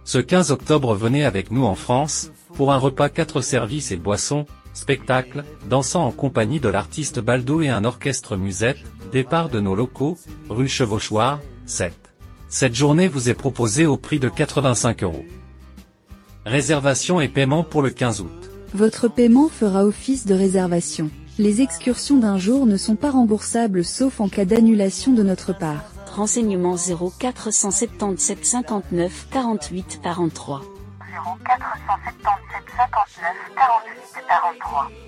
Ce 15 octobre, venez avec nous en France, pour un repas 4 services et boissons, spectacle, dansant en compagnie de l'artiste Baldo et un orchestre musette, départ de nos locaux, rue Chevauchoir, 7. Cette journée vous est proposée au prix de 85 €. Réservation et paiement pour le 15 août. Votre paiement fera office de réservation. Les excursions d'un jour ne sont pas remboursables sauf en cas d'annulation de notre part. Renseignements 0477 59 48 43. 0477 59 48 43.